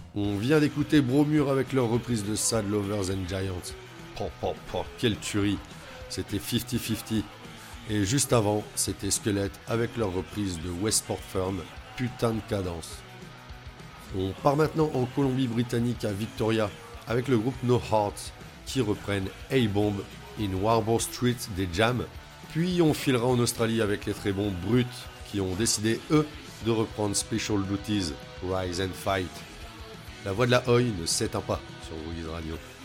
On vient d'écouter Bromure avec leur reprise de Sad Lovers and Giants. Quelle tuerie. C'était 50-50. Et juste avant, c'était Skelett avec leur reprise de Westport Fern. Putain de cadence. On part maintenant en Colombie-Britannique à Victoria avec le groupe No Hearts qui reprennent A-Bomb in Warbour Street des Jam. Puis on filera en Australie avec les très bons Brut qui ont décidé, eux, de reprendre Special Duties, Rise and Fight. La voix de la Oi ne s'éteint pas sur Woody's Radio.